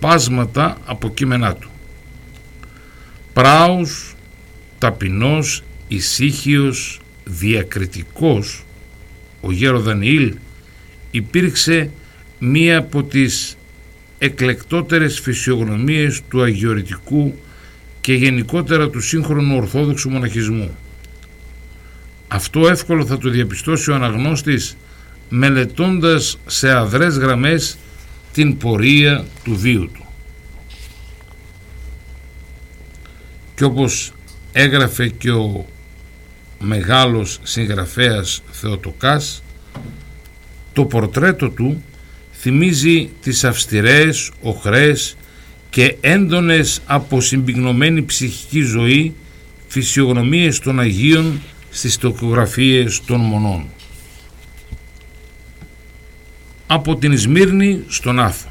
αποσπάσματα από κείμενά του. Πράος, ταπεινός, ησύχιος, διακριτικός, ο γέρο Δανιήλ υπήρξε μία από τις εκλεκτότερες φυσιογνωμίες του αγιορητικού και γενικότερα του σύγχρονου ορθόδοξου μοναχισμού. Αυτό εύκολο θα το διαπιστώσει ο αναγνώστης μελετώντας σε αδρές γραμμές την πορεία του βίου του. Και όπως έγραφε και ο μεγάλος συγγραφέας Θεοτοκάς, το πορτρέτο του θυμίζει τις αυστηρές, οχρές και έντονες από συμπυκνωμένη ψυχική ζωή φυσιογνωμίες των Αγίων στις τοκογραφίες των μονών. Από την Σμύρνη στον Άθο.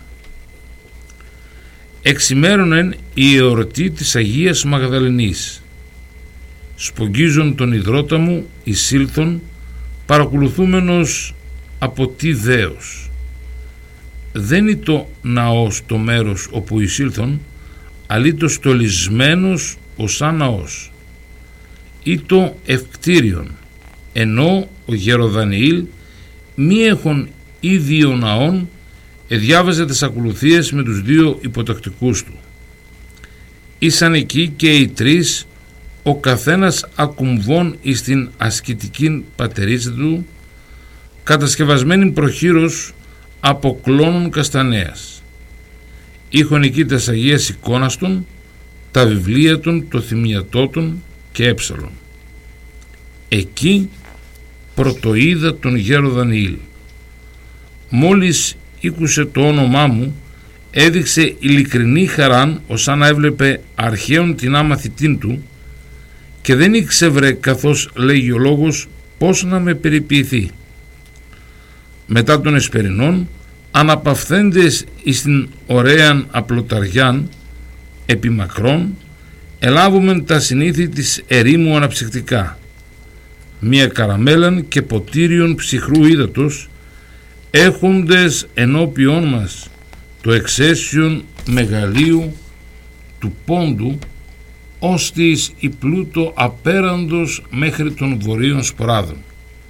Εξημέρωνεν η εορτή της Αγίας Μαγδαληνής. Σπογγίζον τον υδρότα μου εισήλθον, παρακολουθούμενος από τι δέος. Δεν είναι το ναός το μέρος όπου εισήλθον, αλήτως στολισμένος ως σαν ναός. Ή το ευκτήριον, ενώ ο γεροδανιήλ μη έχουν ίδιο ναόν, διάβαζε τις ακολουθίες με τους δύο υποτακτικούς του. Ήσαν εκεί και οι τρεις, ο καθένας ακουμβών εις την ασκητική πατερίτσα του, κατασκευασμένη προχείρως από κλόνων καστανέας. Είχον εκεί τας Αγίας εικόνας των, τα βιβλία των, το θυμιατό των και έψαλον. Εκεί πρωτοείδα τον γέρο Δανιήλ. Μόλις ήκουσε το όνομά μου, έδειξε ειλικρινή χαράν ως να έβλεπε αρχαίον την άμαθητήν του και δεν ήξευρε, καθώς λέγει ο λόγος, πώς να με περιποιηθεί. Μετά των εσπερινών, αναπαυθέντες εις την ωραίαν απλοταριάν επί μακρόν, ελάβουμε τα συνήθη της ερήμου αναψυκτικά, μία καραμέλαν και ποτήριον ψυχρού ύδατος, έχοντες ενώπιόν μας το εξαίσιον μεγαλείου του πόντου, ώστις η πλούτο απέραντος μέχρι των βορείων σποράδων.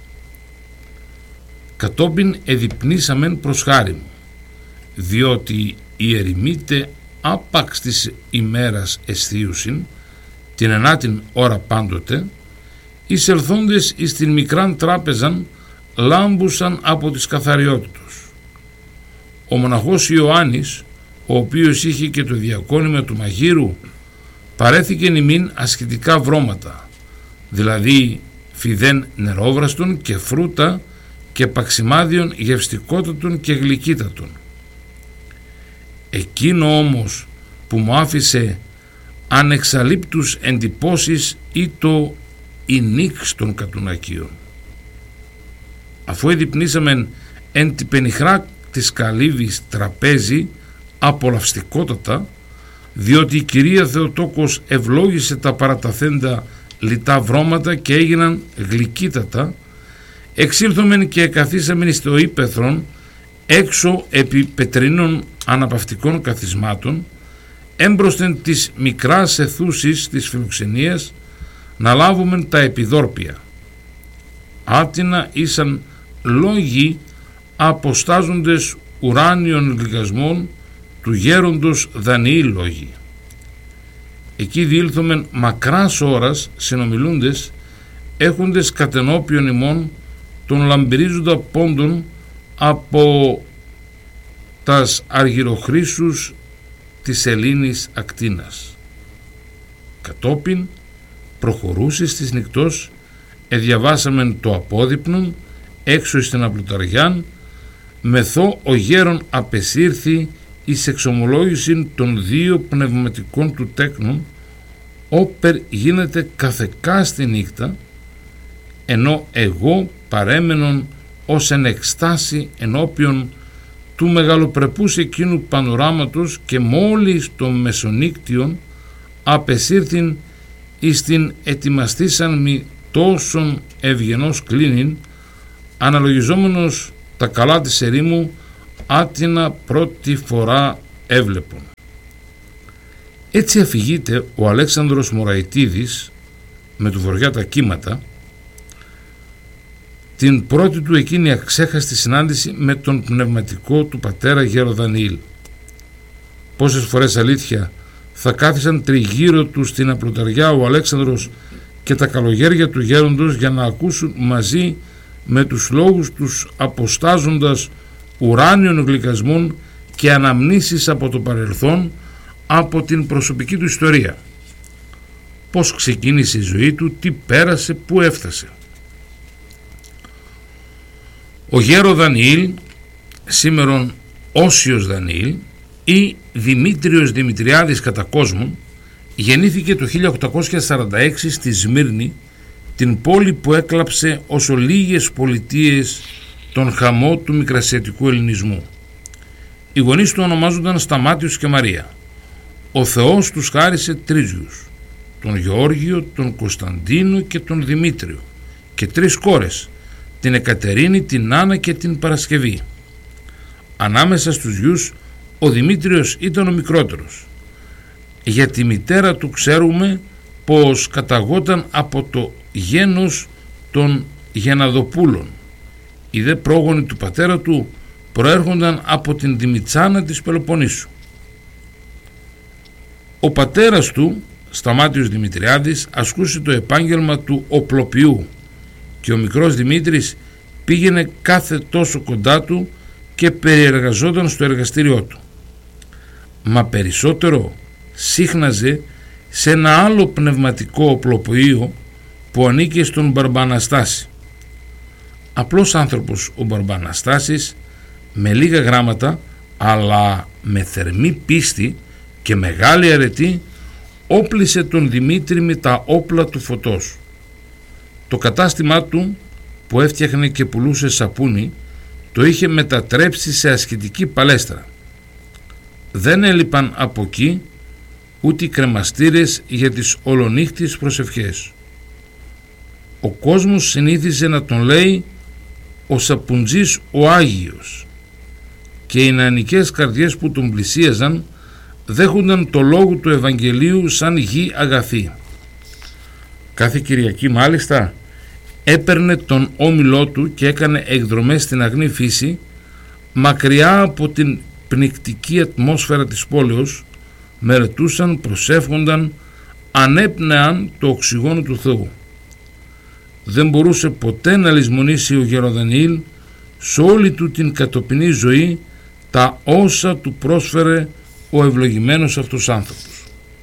Κατόπιν εδιπνήσαμεν προς χάρη μου, διότι η ερημίτε άπαξ της ημέρας εστίουσιν, την 9η ώρα πάντοτε, εισελθόντες εις την μικράν τράπεζαν λάμπουσαν από τις καθαριότητος. Ο μοναχός Ιωάννης, ο οποίος είχε και το διακόνημα του μαγείρου, παρέθηκε ημίν ασκητικά βρώματα, δηλαδή φιδέν νερόβραστον και φρούτα και παξιμάδιον γευστικότατων και γλυκύτατων. Εκείνο όμως που μου άφησε ανεξαλείπτους εντυπώσεις ή το η νύξ των κατουνακίων. Αφού εδιπνήσαμεν εν τη πενιχρά της καλύβης τραπέζι απολαυστικότατα, διότι η κυρία Θεοτόκος ευλόγησε τα παραταθέντα λιτά βρώματα και έγιναν γλυκύτατα, εξήλθομεν και καθίσαμεν στο ύπαιθρον έξω επί πετρινών αναπαυτικών καθισμάτων, έμπροσθεν της μικράς αιθούσης της φιλοξενίας, να λάβουμε τα επιδόρπια. Άτινα ήσαν λόγοι αποστάζοντες ουράνιων λιγασμών του γέροντος Δανιήλ λόγοι. Εκεί διήλθομεν μακράς ώρας συνομιλούντες, έχοντες κατενόπιον ημών των λαμπυρίζοντα πόντων από τας αργυροχρήσους της Ελλήνης ακτίνας. Κατόπιν προχωρούσες της νυχτός, εδιαβάσαμεν το απόδειπνον έξω στην απλουταριάν, μεθό ο γέρον απεσύρθη εις εξομολόγηση των δύο πνευματικών του τέκνων, όπερ γίνεται καθεκά στη νύχτα, ενώ εγώ παρέμενον ως εν εκστάση ενώπιον του μεγαλοπρεπούς εκείνου πανοράματος και μόλις το μεσονύκτιον απεσύρθην εις την ετοιμαστήσαν μη τόσον ευγενός κλίνην, αναλογιζόμενος τα καλά της ερήμου άτινα πρώτη φορά έβλεπον. Έτσι αφηγείται ο Αλέξανδρος Μωραητίδης με του Βοριά τα κύματα την πρώτη του εκείνη αξέχαστη συνάντηση με τον πνευματικό του πατέρα Γέρο Δανιήλ. Πόσες φορές, αλήθεια, θα κάθισαν τριγύρω του στην απλοταριά ο Αλέξανδρος και τα καλογέρια του γέροντος για να ακούσουν μαζί με τους λόγους τους αποστάζοντας ουράνιων γλυκασμών και αναμνήσεις από το παρελθόν, από την προσωπική του ιστορία. Πώς ξεκίνησε η ζωή του, τι πέρασε, πού έφτασε. Ο Γέρο Δανιήλ, σήμερον Όσιος Δανιήλ ή Δημήτριος Δημητριάδης κατά κόσμον, γεννήθηκε το 1846 στη Σμύρνη, την πόλη που έκλαψε όσο λίγες πολιτείες τον χαμό του μικρασιατικού ελληνισμού. Οι γονείς του ονομάζονταν Σταμάτιος και Μαρία. Ο Θεός τους χάρισε τρεις γιους, τον Γεώργιο, τον Κωνσταντίνο και τον Δημήτριο, και τρεις κόρες, την Εκατερίνη, την Άννα και την Παρασκευή. Ανάμεσα στους γιους ο Δημήτριος ήταν ο μικρότερος. Για τη μητέρα του ξέρουμε πως καταγόταν από το γένος των Γεναδοπούλων. Οι δε πρόγονοι του πατέρα του προέρχονταν από την Δημητσάνα της Πελοποννήσου. Ο πατέρας του, Σταμάτιος Δημητριάδης, ασκούσε το επάγγελμα του οπλοποιού και ο μικρός Δημήτρης πήγαινε κάθε τόσο κοντά του και περιεργαζόταν στο εργαστήριό του. Μα περισσότερο σύχναζε σε ένα άλλο πνευματικό οπλοποιείο που ανήκε στον Μπαρμπαναστάση. Απλός άνθρωπος ο Μπαρμπαναστάσης, με λίγα γράμματα αλλά με θερμή πίστη και μεγάλη αρετή, όπλησε τον Δημήτρη με τα όπλα του φωτός. Το κατάστημά του, που έφτιαχνε και πουλούσε σαπούνι, το είχε μετατρέψει σε ασκητική παλέστρα. Δεν έλειπαν από εκεί ούτε οι κρεμαστήρες για τις ολονύχτιες προσευχές. Ο κόσμος συνήθιζε να τον λέει ο Σαπουτζής ο Άγιος και οι νεανικές καρδιές που τον πλησίαζαν δέχονταν το λόγο του Ευαγγελίου σαν γη αγαθή. Κάθε Κυριακή μάλιστα έπαιρνε τον όμιλό του και έκανε εκδρομές στην αγνή φύση, μακριά από την πνικτική ατμόσφαιρα της πόλεως, μελετούσαν, προσεύχονταν, ανέπνεαν το οξυγόνο του Θεού. Δεν μπορούσε ποτέ να λησμονήσει ο Γεροδανιήλ σε όλη του την κατοπινή ζωή τα όσα του πρόσφερε ο ευλογημένος αυτός άνθρωπος.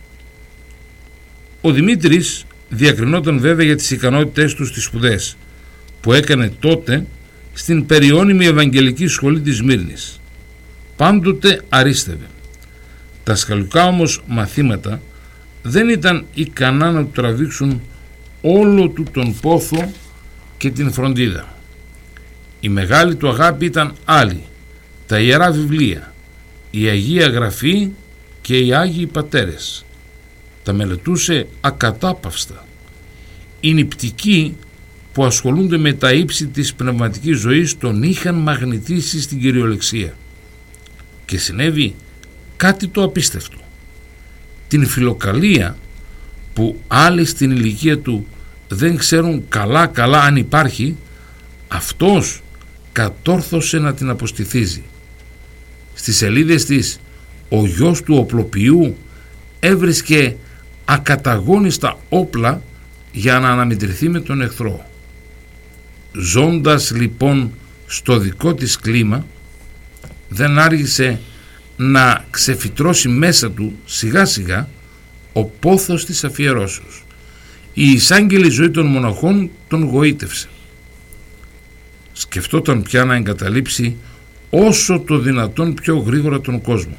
Ο Δημήτρης διακρινόταν βέβαια για τις ικανότητές του στις σπουδές που έκανε τότε στην περιώνυμη Ευαγγελική Σχολή της Σμύρνης. Πάντοτε αρίστευε. Τα σκαλικά όμως μαθήματα δεν ήταν ικανά να του τραβήξουν όλο του τον πόθο και την φροντίδα. Η μεγάλη του αγάπη ήταν άλλη, τα Ιερά Βιβλία, η Αγία Γραφή και οι Άγιοι Πατέρες. Τα μελετούσε ακατάπαυστα. Οι νηπτικοί που ασχολούνται με τα ύψη της πνευματικής ζωής τον είχαν μαγνητήσει στην κυριολεξία. Και συνέβη κάτι το απίστευτο. Την φιλοκαλία που άλλοι στην ηλικία του δεν ξέρουν καλά αν υπάρχει, αυτός κατόρθωσε να την αποστηθίζει. Στις σελίδες της ο γιος του οπλοποιού έβρισκε ακαταγώνιστα όπλα για να αναμετρηθεί με τον εχθρό. Ζώντας λοιπόν στο δικό της κλίμα, δεν άργησε να ξεφυτρώσει μέσα του σιγά σιγά ο πόθος της αφιερώσεως. Η εισάγγελη ζωή των μοναχών τον γοήτευσε. Σκεφτόταν πια να εγκαταλείψει όσο το δυνατόν πιο γρήγορα τον κόσμο.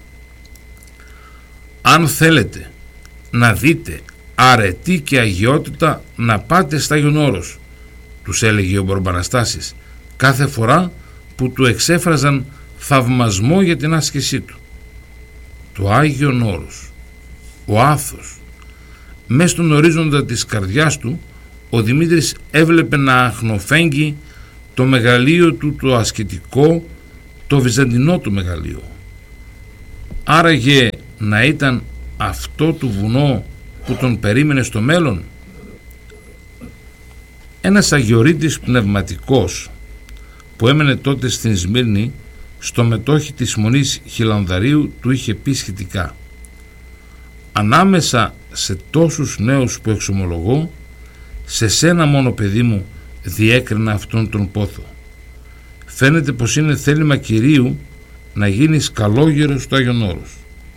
Αν θέλετε να δείτε αρετή και αγιότητα, να πάτε στα Άγιον Όρος, τους έλεγε ο Μπαρμπαναστάσης κάθε φορά που του εξέφραζαν θαυμασμό για την άσκησή του. Το Άγιον Όρος, ο άθος. Μες στον ορίζοντα της καρδιάς του ο Δημήτρης έβλεπε να αχνοφέγγει το μεγαλείο του, το ασκητικό, το βυζαντινό του μεγαλείο. Άραγε να ήταν αυτό του βουνό που τον περίμενε στο μέλλον? Ένας αγιορείτης πνευματικός που έμενε τότε στην Σμύρνη, στο μετόχι της Μονής Χιλανδαρίου, του είχε πει σχετικά: «Ανάμεσα σε τόσους νέους που εξομολογώ, σε σένα μόνο, παιδί μου, διέκρινα αυτόν τον πόθο. Φαίνεται πως είναι θέλημα Κυρίου να γίνεις καλόγερος στο Άγιον Όρος.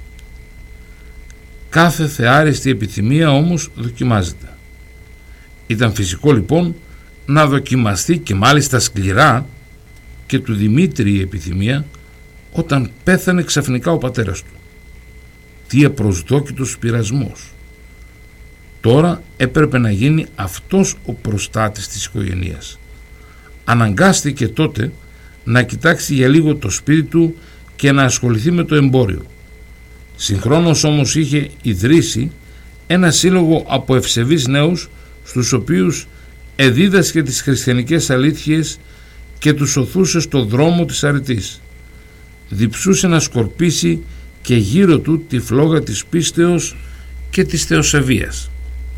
Κάθε θεάριστη επιθυμία όμως δοκιμάζεται. Ήταν φυσικό λοιπόν να δοκιμαστεί, και μάλιστα σκληρά, και του Δημήτρη η επιθυμία όταν πέθανε ξαφνικά ο πατέρας του. Τι απροσδόκητος πειρασμός! Τώρα έπρεπε να γίνει αυτός ο προστάτης της οικογένειας. Αναγκάστηκε τότε να κοιτάξει για λίγο το σπίτι του και να ασχοληθεί με το εμπόριο. Συγχρόνως όμως είχε ιδρύσει ένα σύλλογο από ευσεβείς νέους, στους οποίους εδίδασκε τις χριστιανικές αλήθειες και τους οθούσε στο δρόμο της αρετής. Διψούσε να σκορπίσει και γύρω του τη φλόγα της πίστεως και της θεοσεβίας.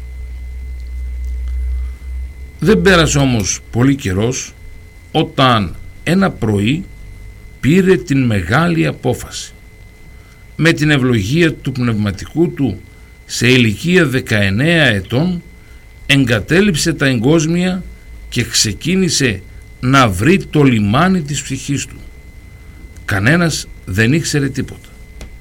Δεν πέρασε όμως πολύ καιρός όταν ένα πρωί πήρε την μεγάλη απόφαση. Με την ευλογία του πνευματικού του, σε ηλικία 19 ετών εγκατέλειψε τα εγκόσμια και ξεκίνησε να βρει το λιμάνι της ψυχής του. Κανένας δεν ήξερε τίποτα.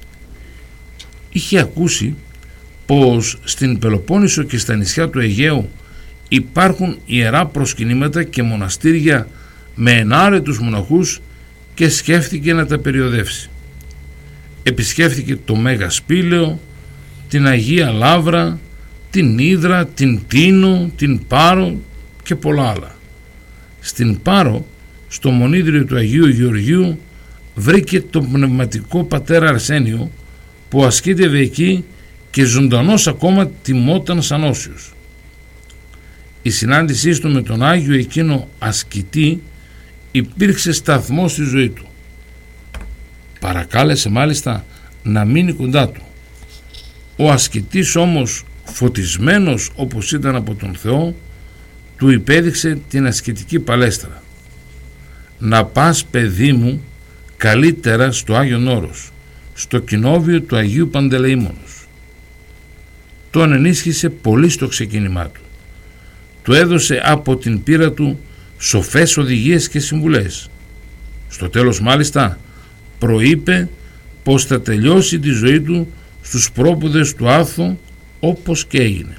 Είχε ακούσει πως στην Πελοπόννησο και στα νησιά του Αιγαίου υπάρχουν ιερά προσκυνήματα και μοναστήρια με ενάρετους μοναχούς και σκέφτηκε να τα περιοδεύσει. Επισκέφθηκε το Μέγα Σπήλαιο, την Αγία Λαύρα, την Ύδρα, την Τίνο, την Πάρο και πολλά άλλα. Στην Πάρο, στο μονίδριο του Αγίου Γεωργίου, βρήκε τον πνευματικό πατέρα Αρσένιο που ασκήτευε εκεί και ζωντανός ακόμα τιμόταν σαν όσιος. Η συνάντησή του με τον Άγιο εκείνο ασκητή υπήρξε σταθμός στη ζωή του. Παρακάλεσε μάλιστα να μείνει κοντά του. Ο ασκητής όμως, φωτισμένος όπως ήταν από τον Θεό, του υπέδειξε την ασκητική παλέστρα. «Να πας, παιδί μου, καλύτερα στο Άγιον Όρος, στο κοινόβιο του Αγίου Παντελεήμονος». Τον ενίσχυσε πολύ στο ξεκίνημά του. Του έδωσε από την πείρα του σοφές οδηγίες και συμβουλές. Στο τέλος μάλιστα προείπε πως θα τελειώσει τη ζωή του στους πρόπουδες του Άθο, όπως και έγινε.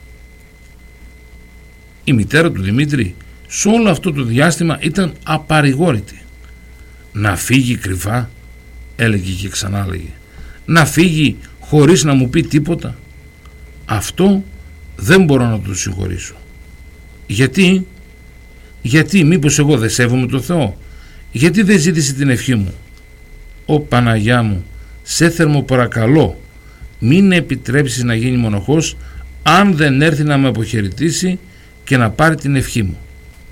Η μητέρα του Δημήτρη σε όλο αυτό το διάστημα ήταν απαρηγόρητη. «Να φύγει κρυφά», έλεγε και ξανά έλεγε, «να φύγει χωρίς να μου πει τίποτα. Αυτό δεν μπορώ να το συγχωρήσω». Γιατί μήπως εγώ δεν σέβομαι τον Θεό? Γιατί δεν ζήτησε την ευχή μου? «Ω Παναγιά μου, σε θερμοπαρακαλώ, μην επιτρέψεις να γίνει μοναχός αν δεν έρθει να με αποχαιρετήσει και να πάρει την ευχή μου».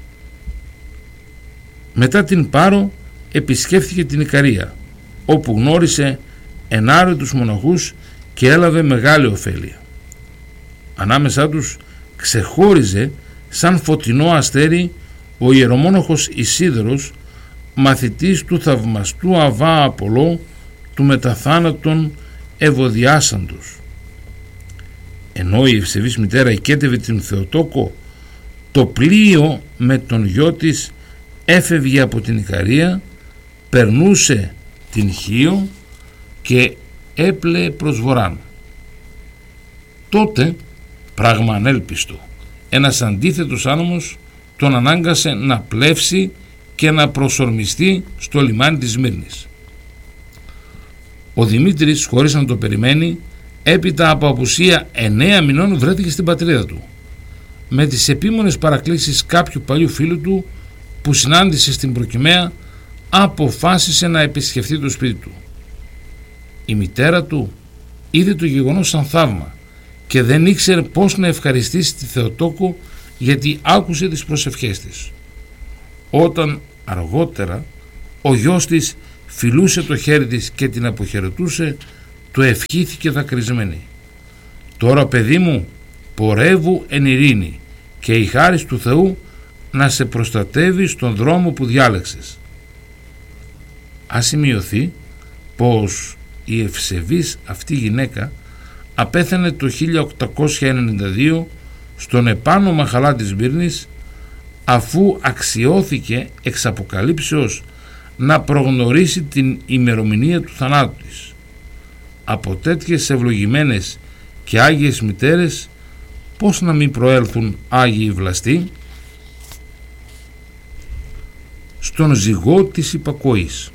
Μετά την Πάρο επισκέφθηκε την Ικαρία, όπου γνώρισε ενάρετους μοναχούς και έλαβε μεγάλη ωφέλεια. Ανάμεσά τους ξεχώριζε σαν φωτεινό αστέρι ο ιερομόναχος Ισίδωρος, μαθητής του θαυμαστού Αβά Απολό, του μεταθάνατον Ευωδιάσαντος. Ενώ η ευσεβής μητέρα οικέτευε την Θεοτόκο, το πλοίο με τον γιο της έφευγε από την Ικαρία, περνούσε την Χίο και έπλεε προς βορράν. Τότε, πράγμα ανέλπιστο, ένας αντίθετος άνομος τον ανάγκασε να πλεύσει και να προσορμιστεί στο λιμάνι της Σμύρνης. Ο Δημήτρης, χωρίς να το περιμένει, έπειτα από απουσία 9 μηνών βρέθηκε στην πατρίδα του. Με τις επίμονες παρακλήσεις κάποιου παλιού φίλου του που συνάντησε στην Προκυμαία, αποφάσισε να επισκεφθεί το σπίτι του. Η μητέρα του είδε το γεγονός σαν θαύμα και δεν ήξερε πώς να ευχαριστήσει τη Θεοτόκο, γιατί άκουσε τις προσευχές της. Όταν αργότερα ο γιος της φιλούσε το χέρι της και την αποχαιρετούσε, του ευχήθηκε δακρυσμένη. «Τώρα, παιδί μου, πορεύου εν ειρήνη και η χάρις του Θεού να σε προστατεύει στον δρόμο που διάλεξες». Ας σημειωθεί πως η ευσεβής αυτή γυναίκα απέθανε το 1892 στον επάνω Μαχαλά της Σμύρνης, αφού αξιώθηκε εξ αποκαλύψεως να προγνωρίσει την ημερομηνία του θανάτου της. Από τέτοιες ευλογημένες και άγιες μητέρες πώς να μην προέλθουν άγιοι βλαστοί? Στον ζυγό της υπακοής.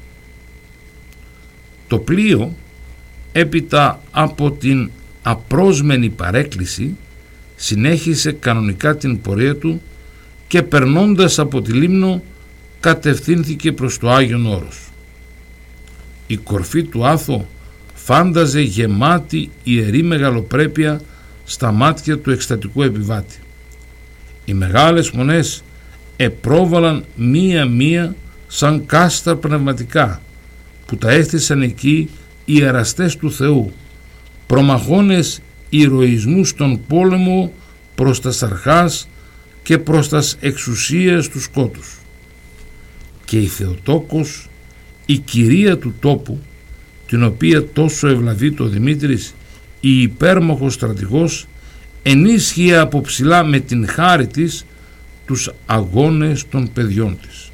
Το πλοίο, έπειτα από την απρόσμενη παρέκκληση, συνέχισε κανονικά την πορεία του και περνώντας από τη Λίμνο κατευθύνθηκε προς το Άγιον Όρος. Η κορφή του Άθο φάνταζε γεμάτη ιερή μεγαλοπρέπεια στα μάτια του εκστατικού επιβάτη. Οι μεγάλες μονές επρόβαλαν μία-μία σαν κάστα πνευματικά που τα έστησαν εκεί οι εραστές του Θεού, προμαχώνες ηρωισμούς στον πόλεμο προς τας αρχάς και προς τας εξουσίας του σκότους. Και η Θεοτόκος, η κυρία του τόπου, την οποία τόσο ευλαβεί το Δημήτρης, η υπέρμαχος στρατηγός, ενίσχυε από ψηλά με την χάρη της τους αγώνες των παιδιών της.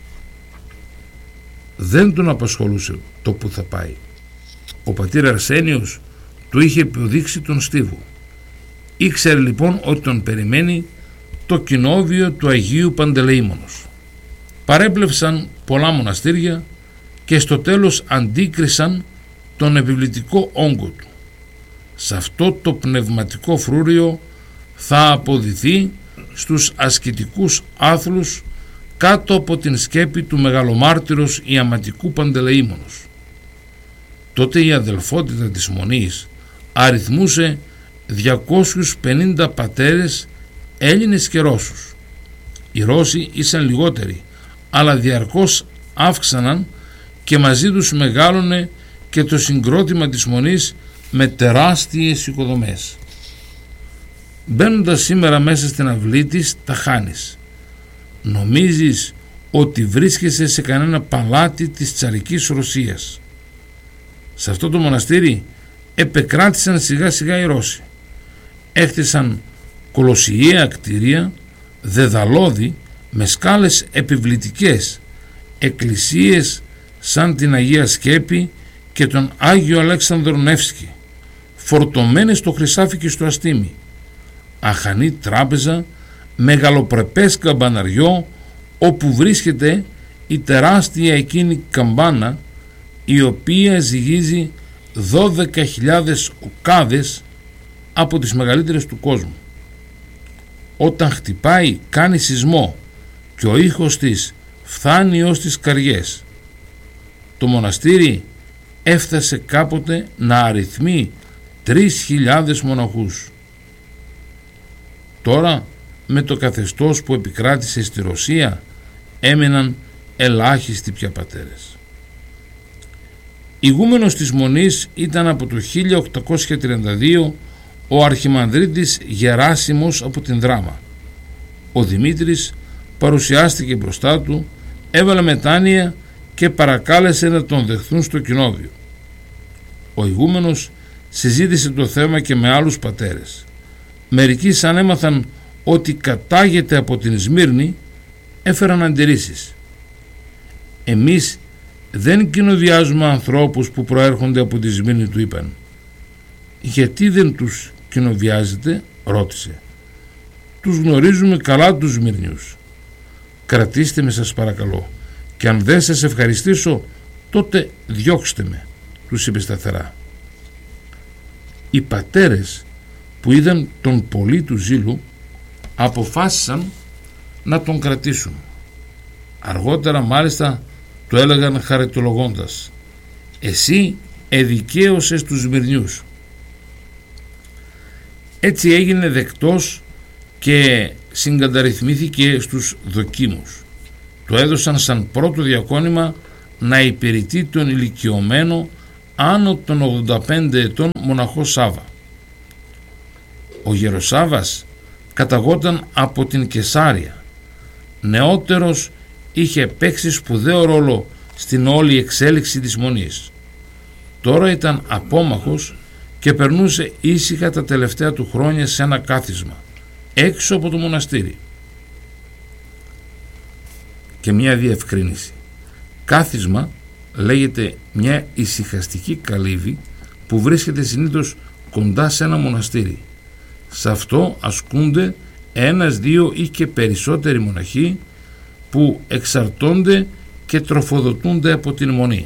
Δεν τον απασχολούσε το που θα πάει. Ο πατήρ Αρσένιος του είχε υποδείξει τον στίβο. Ήξερε λοιπόν ότι τον περιμένει το κοινόβιο του Αγίου Παντελεήμονος. Παρέπλευσαν πολλά μοναστήρια και στο τέλος αντίκρισαν τον επιβλητικό όγκο του. Σε αυτό το πνευματικό φρούριο θα αποδηθεί στους ασκητικούς άθλους κάτω από την σκέπη του μεγαλομάρτυρος Ιαματικού Παντελεήμονος. Τότε η αδελφότητα της Μονής αριθμούσε 250 πατέρες Έλληνες και Ρώσους. Οι Ρώσοι ήσαν λιγότεροι, αλλά διαρκώς αύξαναν και μαζί τους μεγάλωνε και το συγκρότημα της Μονής με τεράστιες οικοδομές. Μπαίνοντας σήμερα μέσα στην αυλή της, τα χάνεις. Νομίζεις ότι βρίσκεσαι σε κανένα παλάτι της τσαρικής Ρωσίας. Σε αυτό το μοναστήρι επεκράτησαν σιγά σιγά οι Ρώσοι. Έχτισαν κολοσιαία κτίρια, δεδαλώδη με σκάλες επιβλητικές, εκκλησίες σαν την Αγία Σκέπη και τον Άγιο Αλέξανδρο Νεύσκι, φορτωμένες στο χρυσάφι και στο αστίμι, αχανή τράπεζα, μεγαλοπρεπές καμπαναριό όπου βρίσκεται η τεράστια εκείνη καμπάνα, η οποία ζυγίζει 12.000 οκάδες, από τις μεγαλύτερες του κόσμου. Όταν χτυπάει κάνει σεισμό και ο ήχος της φτάνει ως τις καριές. Το μοναστήρι έφτασε κάποτε να αριθμεί 3.000 μοναχούς. Τώρα, με το καθεστώς που επικράτησε στη Ρωσία, έμεναν ελάχιστοι πια πατέρες. Ηγούμενος της Μονής ήταν από το 1832 ο Αρχιμανδρίτης Γεράσιμος από την Δράμα. Ο Δημήτρης παρουσιάστηκε μπροστά του, έβαλε μετάνοια και παρακάλεσε να τον δεχθούν στο κοινόβιο. Ο ηγούμενος συζήτησε το θέμα και με άλλους πατέρες. Μερικοί, σαν έμαθαν ότι κατάγεται από την Σμύρνη, έφεραν αντιρρήσεις. «Εμείς δεν κοινοβιάζουμε ανθρώπους που προέρχονται από τη Σμύρνη», του είπαν. «Γιατί δεν τους κοινοβιάζετε?» ρώτησε. «Τους γνωρίζουμε καλά τους Σμυρνιούς. Κρατήστε με, σας παρακαλώ, και αν δεν σας ευχαριστήσω, τότε διώξτε με», τους είπε σταθερά. Οι πατέρες που είδαν τον πολύ του ζήλου αποφάσισαν να τον κρατήσουν. Αργότερα μάλιστα το έλεγαν χαριτολογώντας: «Εσύ εδικαίωσες τους Σμυρνιούς». Έτσι έγινε δεκτός και συγκαταρρυθμίθηκε στους δοκίμους. Το έδωσαν σαν πρώτο διακόνημα να υπηρετεί τον ηλικιωμένο άνω των 85 ετών μοναχό Σάβα. Ο Γεροσάβας καταγόταν από την Κεσάρια. Νεότερος, είχε παίξει σπουδαίο ρόλο στην όλη εξέλιξη της Μονής. Τώρα ήταν απόμαχος και περνούσε ήσυχα τα τελευταία του χρόνια σε ένα κάθισμα έξω από το μοναστήρι. Και μια διευκρίνηση: κάθισμα λέγεται μια ησυχαστική καλύβη που βρίσκεται συνήθως κοντά σε ένα μοναστήρι. Σε αυτό ασκούνται ένας, δύο ή και περισσότεροι μοναχοί που εξαρτώνται και τροφοδοτούνται από την Μονή.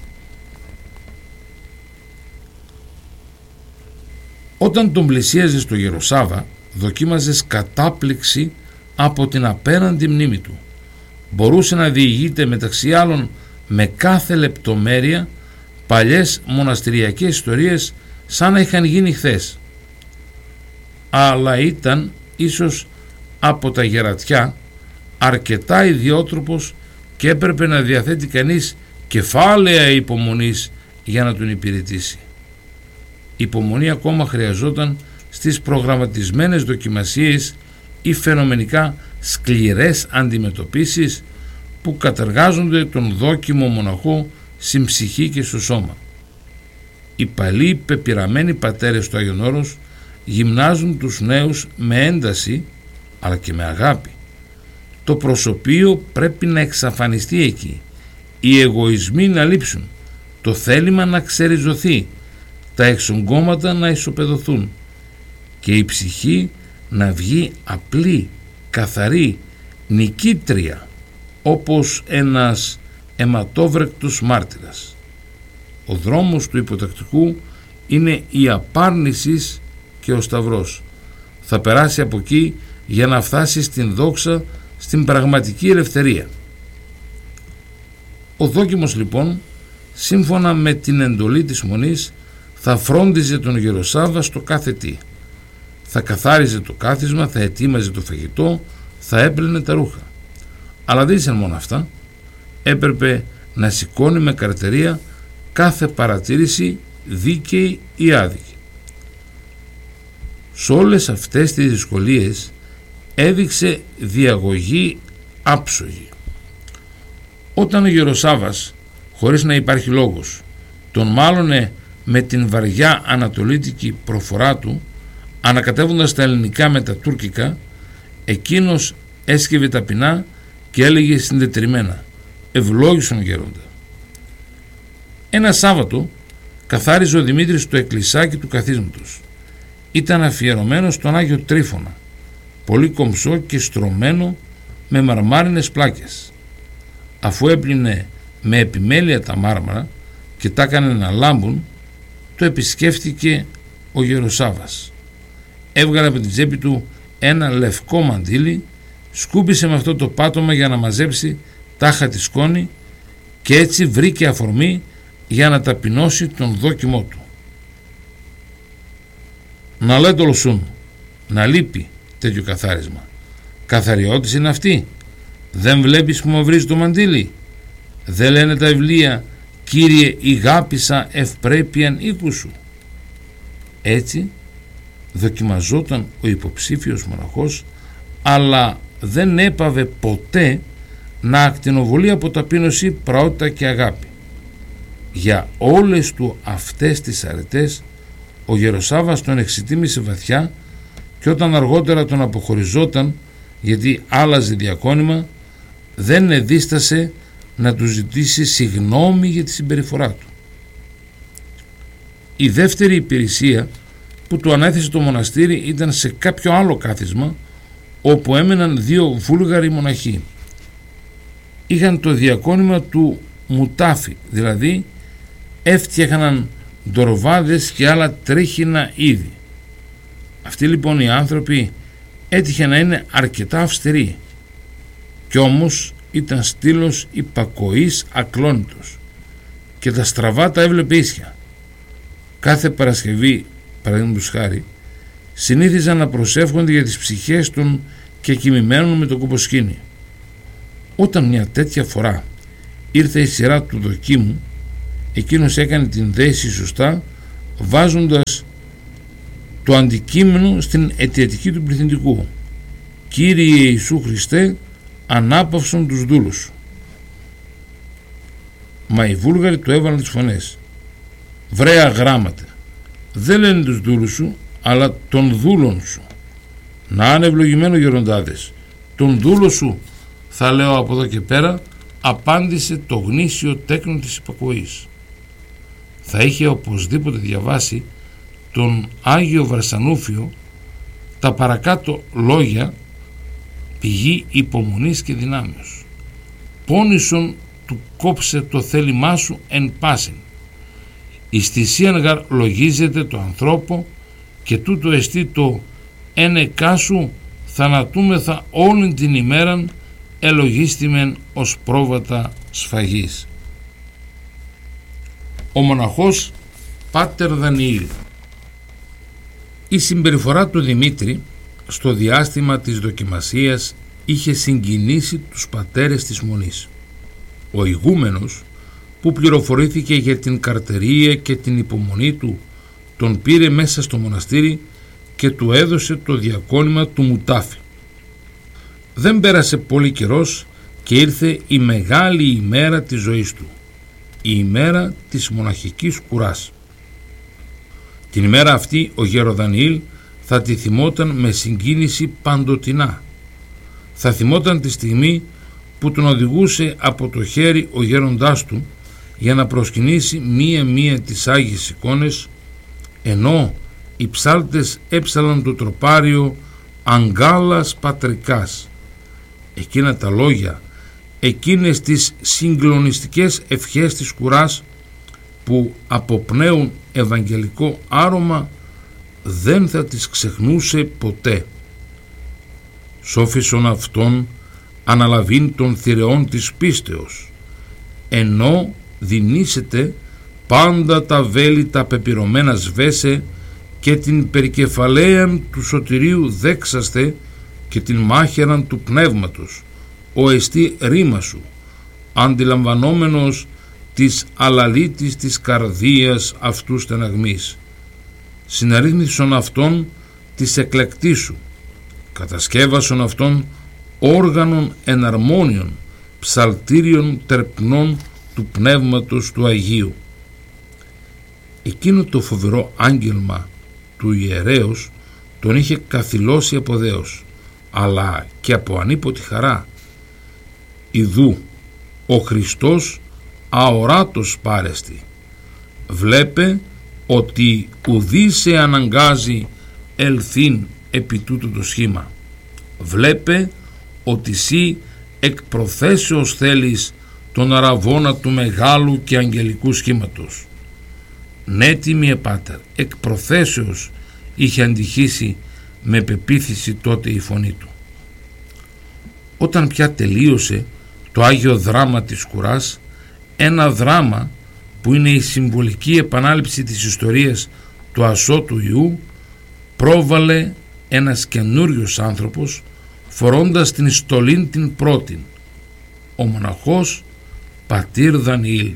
Όταν τον πλησίαζες στο Γεροσάβα, δοκίμαζες κατάπληξη από την απέναντι μνήμη του. Μπορούσε να διηγείται μεταξύ άλλων με κάθε λεπτομέρεια παλιές μοναστηριακές ιστορίες σαν να είχαν γίνει χθες. Αλλά ήταν ίσως από τα γερατιά αρκετά ιδιότροπος και έπρεπε να διαθέτει κανείς κεφάλαια υπομονής για να τον υπηρετήσει. Υπομονή ακόμα χρειαζόταν στις προγραμματισμένες δοκιμασίες ή φαινομενικά σκληρές αντιμετωπίσεις που κατεργάζονται τον δόκιμο μοναχό στην ψυχή και στο σώμα. Οι παλιοί πεπειραμένοι πατέρες του Άγιον Όρος γυμνάζουν τους νέους με ένταση αλλά και με αγάπη. Το προσωπείο πρέπει να εξαφανιστεί εκεί, οι εγωισμοί να λείψουν, το θέλημα να ξεριζωθεί, τα εξογκώματα να ισοπεδωθούν και η ψυχή να βγει απλή, καθαρή, νικήτρια, όπως ένας αιματόβρεκτος μάρτυρας. Ο δρόμος του υποτακτικού είναι η απάρνησης και ο σταυρός. Θα περάσει από εκεί για να φτάσει στην δόξα, στην πραγματική ελευθερία. Ο δόκιμος λοιπόν, σύμφωνα με την εντολή της Μονής, θα φρόντιζε τον Γεροσάβα στο κάθε τι. Θα καθάριζε το κάθισμα, θα ετοίμαζε το φαγητό, θα έπλαινε τα ρούχα. Αλλά δεν ήσαν μόνο αυτά. Έπρεπε να σηκώνει με καρτερία κάθε παρατήρηση, δίκαιη ή άδικη. Σε όλες αυτές τις δυσκολίες έδειξε διαγωγή άψογη. Όταν ο Γεροσάβας, χωρίς να υπάρχει λόγος, τον μάλωνε με την βαριά ανατολίτικη προφορά του, ανακατεύοντας τα ελληνικά με τα τουρκικά, εκείνος έσκυβε ταπεινά και έλεγε συντετριμμένα: «Ευλόγησον γέροντα». Ένα Σάββατο καθάριζε ο Δημήτρης το εκκλησάκι του καθίσματος. Ήταν αφιερωμένο στον Άγιο Τρίφωνα, πολύ κομψό και στρωμένο με μαρμάρινες πλάκες. Αφού έπλυνε με επιμέλεια τα μάρμαρα και τα έκανε να λάμπουν, το επισκέφτηκε ο Γεροσάβας. Έβγαλε από την τσέπη του ένα λευκό μαντίλι, σκούπισε με αυτό το πάτωμα για να μαζέψει τάχα τη σκόνη και έτσι βρήκε αφορμή για να ταπεινώσει τον δόκιμό του. «Να λέτε ολοσούν, να λείπει τέτοιο καθάρισμα. Καθαριώτης είναι αυτή. Δεν βλέπεις που μαυρίζει το μαντίλι? Δεν λένε τα βιβλία, Κύριε ηγάπησα ευπρέπειαν οίκου σου?» Έτσι δοκιμαζόταν ο υποψήφιος μοναχός, αλλά δεν έπαβε ποτέ να ακτινοβολεί από ταπείνωση, πραότητα και αγάπη. Για όλες του αυτές τις αρετές ο Γεροσάβας τον εξητίμησε βαθιά, και όταν αργότερα τον αποχωριζόταν γιατί άλλαζε διακόνημα, δεν εδίστασε να του ζητήσει συγνώμη για τη συμπεριφορά του. Η δεύτερη υπηρεσία που του ανέθεσε το μοναστήρι ήταν σε κάποιο άλλο κάθισμα, όπου έμεναν δύο βούλγαροι μοναχοί. Είχαν το διακόνημα του μουτάφι, δηλαδή έφτιαχναν ντορβάδες και άλλα τρίχινα είδη. Αυτοί λοιπόν οι άνθρωποι έτυχε να είναι αρκετά αυστηροί, κι όμως ήταν στήλος υπακοής ακλόνητος και τα στραβά τα έβλεπε ίσια. Κάθε Παρασκευή, παραδείγματος χάρη, συνήθιζαν να προσεύχονται για τις ψυχές των και κοιμημένων με το κουποσκήνι. Όταν μια τέτοια φορά ήρθε η σειρά του δοκίμου, εκείνος έκανε την δέση σωστά, βάζοντας το αντικείμενο στην αιτιατική του πληθυντικού. Κύριε Ιησού Χριστέ, ανάπαυσον τους δούλους σου. Μα οι Βούλγαροι του έβαλαν τις φωνές. Βρέα γράμματα. Δεν λένε τους δούλους σου, αλλά των δούλων σου. Να είναι ευλογημένο γεροντάδες. Τον δούλο σου, θα λέω από εδώ και πέρα, απάντησε το γνήσιο τέκνο της υπακοής. Θα είχε οπωσδήποτε διαβάσει τον Άγιο Βρασανούφιο τα παρακάτω λόγια, πηγή υπομονής και δυνάμεως. Πόνησον του κόψε το θέλημά σου εν πάσιν. Εις θυσίαν γαρ λογίζεται το ανθρώπο και τούτο εστί το ένεκά σου θανατούμεθα όλην την ημέραν ελογίστημεν ως πρόβατα σφαγής. Ο μοναχός Πάτερ Δανιήλ. Η συμπεριφορά του Δημήτρη στο διάστημα της δοκιμασίας είχε συγκινήσει τους πατέρες της Μονής. Ο ηγούμενος, που πληροφορήθηκε για την καρτερία και την υπομονή του, τον πήρε μέσα στο μοναστήρι και του έδωσε το διακόνημα του Μουτάφη. Δεν πέρασε πολύ καιρός και ήρθε η μεγάλη ημέρα της ζωής του, η ημέρα της μοναχικής κουράς. Την ημέρα αυτή ο Γεροδανιήλ θα τη θυμόταν με συγκίνηση παντοτινά. Θα θυμόταν τη στιγμή που τον οδηγούσε από το χέρι ο γέροντάς του για να προσκυνήσει μία-μία τις Άγιες εικόνες, ενώ οι ψάλτες έψαλαν το τροπάριο «Αγκάλας Πατρικάς». Εκείνα τα λόγια, εκείνες τις συγκλονιστικές ευχές της κουράς που αποπνέουν ευαγγελικό άρωμα, δεν θα τις ξεχνούσε ποτέ. Σόφισον αυτόν αναλαβήν των θηρεών της πίστεως, ενώ δινήσετε πάντα τα βέλη τα πεπυρωμένα σβέσε και την περικεφαλαίαν του σωτηρίου δέξαστε και την μάχαιραν του πνεύματος, ο εστί ρήμα σου, αντιλαμβανόμενος της αλαλήτης της καρδίας αυτού στεναγμής. Συναρρύθμισον αυτόν της εκλεκτής σου, κατασκεύασον αυτόν όργανων εναρμόνιων, ψαλτήριων τερπνών του Πνεύματος του Αγίου. Εκείνο το φοβερό άγγελμα του ιερέως τον είχε καθυλώσει από δέος, αλλά και από ανίποτη χαρά. Ιδού ο Χριστός αοράτος πάρεστη. Βλέπε ότι ουδή σε αναγκάζει ελθύν επί τούτο το σχήμα. Βλέπε ότι σύ εκ προθέσεως θέλεις τον αραβώνα του μεγάλου και αγγελικού σχήματος. Ναι, τιμίε Πάτερ, εκ προθέσεως είχε αντιχύσει με πεποίθηση τότε η φωνή του. Όταν πια τελείωσε το Άγιο Δράμα της κουράς, ένα δράμα που είναι η συμβολική επανάληψη της ιστορίας του ασώτου Ιού, πρόβαλε ένας καινούριος άνθρωπος φορώντας την στολήν την πρώτην, ο μοναχός Πατήρ Δανιήλ.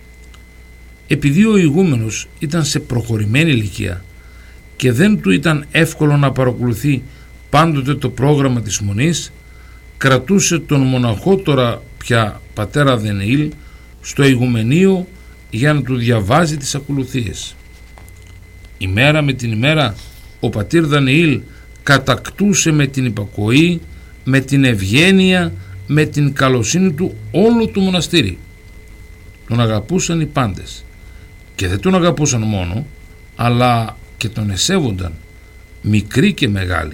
Επειδή ο ηγούμενος ήταν σε προχωρημένη ηλικία και δεν του ήταν εύκολο να παρακολουθεί πάντοτε το πρόγραμμα της Μονής, κρατούσε τον μοναχό τώρα πια πατέρα Δανιήλ στο ηγουμενείο για να του διαβάζει τις ακολουθίες. Ημέρα με την ημέρα ο πατήρ Δανιήλ κατακτούσε με την υπακοή, με την ευγένεια, με την καλοσύνη του όλο το μοναστήρι. Τον αγαπούσαν οι πάντες και δεν τον αγαπούσαν μόνο, αλλά και τον εσέβονταν, μικροί και μεγάλοι.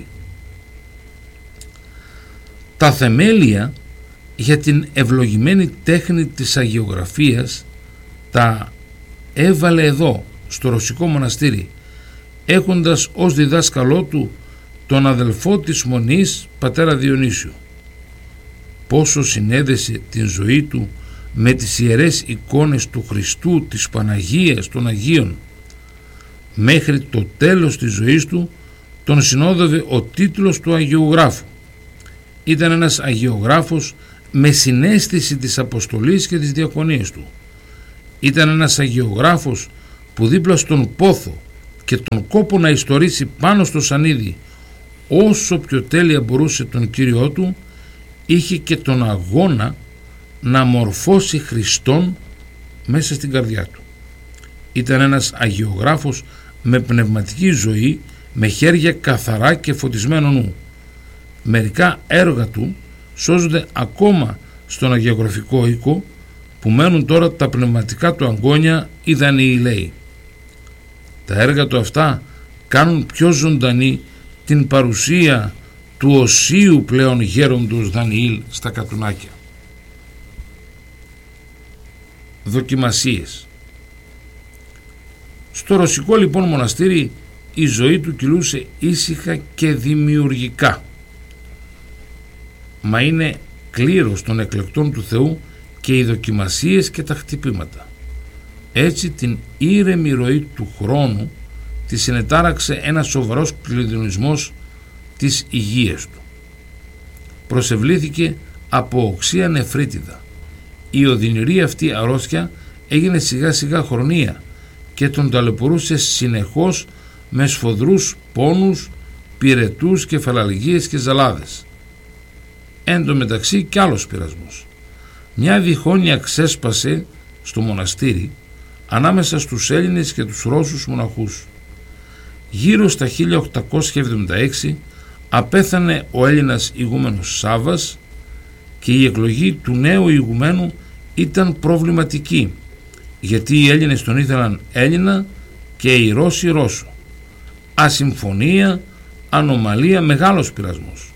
Τα θεμέλια για την ευλογημένη τέχνη της αγιογραφίας τα έβαλε εδώ στο ρωσικό μοναστήρι, έχοντας ως διδάσκαλό του τον αδελφό της Μονής πατέρα Διονύσιο. Πόσο συνέδεσε την ζωή του με τις ιερές εικόνες του Χριστού, της Παναγίας, των Αγίων. Μέχρι το τέλος της ζωής του τον συνόδευε ο τίτλος του Αγιογράφου. Ήταν ένας αγιογράφος με συναίσθηση της αποστολής και της διακονίας του. Ήταν ένας αγιογράφος που δίπλα στον πόθο και τον κόπο να ιστορήσει πάνω στο σανίδι όσο πιο τέλεια μπορούσε τον Κύριό του, είχε και τον αγώνα να μορφώσει Χριστόν μέσα στην καρδιά του. Ήταν ένας αγιογράφος με πνευματική ζωή, με χέρια καθαρά και φωτισμένο νου. Μερικά έργα του σώζονται ακόμα στον αγιογραφικό οίκο, που μένουν τώρα τα πνευματικά του αγγόνια ή Δανιηλαίοι. Τα έργα του αυτά κάνουν πιο ζωντανή την παρουσία του οσίου πλέον γέροντος Δανιήλ στα κατουνάκια. Δοκιμασίες. Στο ρωσικό λοιπόν μοναστήρι η ζωή του κυλούσε ήσυχα και δημιουργικά. Μα είναι κλήρος των εκλεκτών του Θεού και οι δοκιμασίες και τα χτυπήματα. Έτσι την ήρεμη ροή του χρόνου τη συνετάραξε ένας σοβαρός κλειδονισμός της υγείας του. Προσευλήθηκε από οξία νεφρίτιδα. Η οδυνηρή αυτή αρρώστια έγινε σιγά σιγά χρονία και τον ταλαιπωρούσε συνεχώς με σφοδρούς πόνους, πυρετούς, κεφαλαλγίες και ζαλάδες. Εν τω μεταξύ κι άλλος πειρασμός. Μια διχόνοια ξέσπασε στο μοναστήρι ανάμεσα στους Έλληνες και τους Ρώσους μοναχούς. Γύρω στα 1876 απέθανε ο Έλληνας ηγούμενος Σάββας και η εκλογή του νέου ηγουμένου ήταν προβληματική, γιατί οι Έλληνες τον ήθελαν Έλληνα και οι Ρώσοι Ρώσο. Ασυμφωνία, ανομαλία, μεγάλος πειρασμός.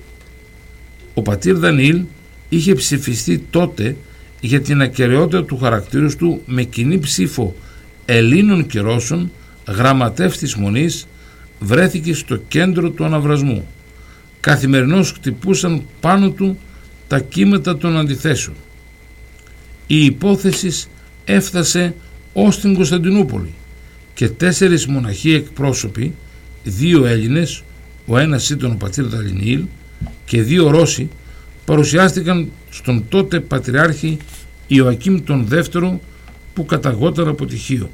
Ο πατήρ Δανιήλ είχε ψηφιστεί τότε για την ακεραιότητα του χαρακτήρου του με κοινή ψήφο Ελλήνων και Ρώσων. Γραμματεύς της Μονής, βρέθηκε στο κέντρο του αναβρασμού. Καθημερινώς χτυπούσαν πάνω του τα κύματα των αντιθέσεων. Η υπόθεση έφτασε ως την Κωνσταντινούπολη και 4 μοναχοί εκπρόσωποι, 2 Έλληνες, ο ένας ήταν ο πατήρ Δανιήλ, και 2 Ρώσοι, παρουσιάστηκαν στον τότε Πατριάρχη Ιωακήμ τον δεύτερο, που καταγόταν από τυχείο.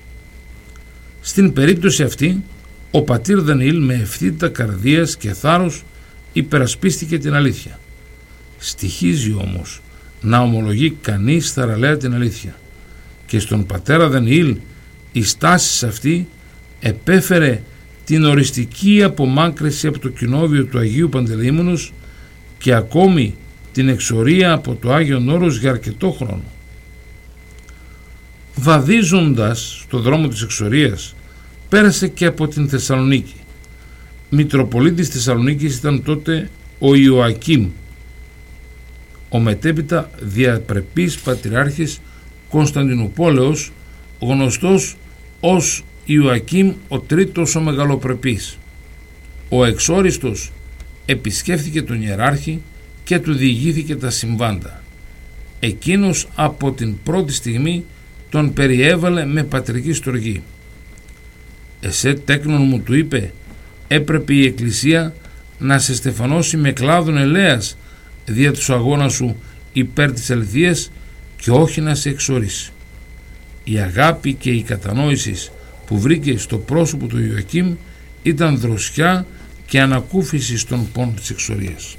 Στην περίπτωση αυτή ο πατήρ Δανιήλ με ευθύτητα καρδίας και θάρρος υπερασπίστηκε την αλήθεια. Στοιχίζει όμως να ομολογεί κανείς θαραλέα την αλήθεια, και στον πατέρα Δανιήλ η στάση αυτή επέφερε την οριστική απομάκρυση από το κοινόβιο του Αγίου Παντελεήμονος και ακόμη την εξορία από το Άγιον Όρος για αρκετό χρόνο. Βαδίζοντας στο δρόμο της εξορίας πέρασε και από την Θεσσαλονίκη. Μητροπολίτης Θεσσαλονίκης ήταν τότε ο Ιωακήμ, ο μετέπειτα διαπρεπής πατριάρχης Κωνσταντινουπόλεως, γνωστός ως Ιωακήμ ο Τρίτος ο Μεγαλοπρεπής. Ο εξόριστος επισκέφθηκε τον ιεράρχη και του διηγήθηκε τα συμβάντα. Εκείνος από την πρώτη στιγμή τον περιέβαλε με πατρική στοργή. «Εσέ τέκνον μου», του είπε, «έπρεπε η Εκκλησία να σε στεφανώσει με κλάδον ελέας δια τους αγώνα σου υπέρ της αληθείας και όχι να σε εξορίσει». Η αγάπη και η κατανόηση που βρήκε στο πρόσωπο του Ιωακήμ ήταν δροσιά και ανακούφιση στον πόνο της εξορίας.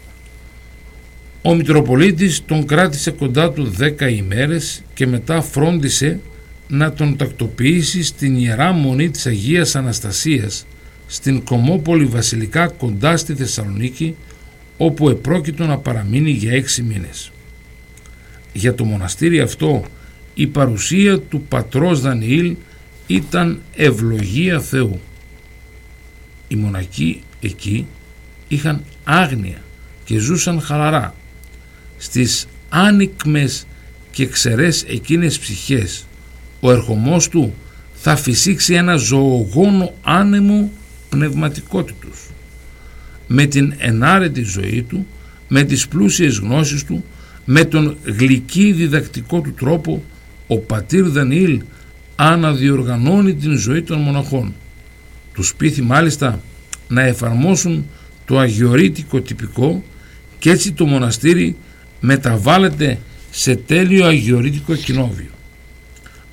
Ο Μητροπολίτης τον κράτησε κοντά του 10 ημέρες και μετά φρόντισε να τον τακτοποιήσει στην Ιερά Μονή της Αγίας Αναστασίας στην Κομμόπολη Βασιλικά κοντά στη Θεσσαλονίκη, όπου επρόκειτο να παραμείνει για 6 μήνες. Για το μοναστήρι αυτό η παρουσία του πατρός Δανιήλ ήταν ευλογία Θεού. Οι μοναχοί εκεί είχαν άγνοια και ζούσαν χαλαρά. Στις άνοικμες και ξερές εκείνες ψυχές ο ερχομός του θα φυσήξει ένα ζωογόνο άνεμο πνευματικότητος. Με την ενάρετη ζωή του, με τις πλούσιες γνώσεις του, με τον γλυκύ διδακτικό του τρόπο, ο πατήρ Δανιήλ αναδιοργανώνει την ζωή των μοναχών. Τους πείθει μάλιστα να εφαρμόσουν το αγιορείτικο τυπικό και έτσι το μοναστήρι μεταβάλλεται σε τέλειο αγιορείτικο κοινόβιο.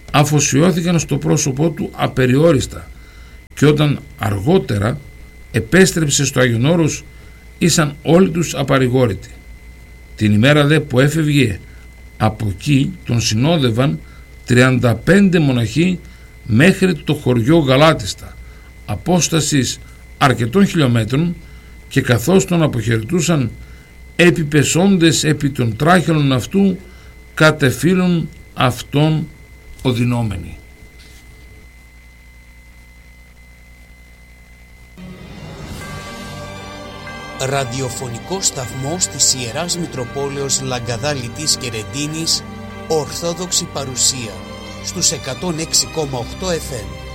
αφοσιώθηκαν στο πρόσωπό του απεριόριστα, και όταν αργότερα επέστρεψε στο Άγιον Όρος ήσαν όλοι τους απαρηγόρητοι. Την ημέρα δε που έφευγε από εκεί τον συνόδευαν 35 μοναχοί μέχρι το χωριό Γαλάτιστα, απόστασης αρκετών χιλιόμετρων, και καθώς τον αποχαιρετούσαν επιπεσόντες επί των τράχελων αυτού κατεφύλουν αυτόν οδυνόμενοι. Ραδιοφωνικό σταθμός της Ιεράς Μητροπόλεως Λαγκαδάλητης και Ρεντίνης, Ορθόδοξη παρουσία στους 106,8 FM.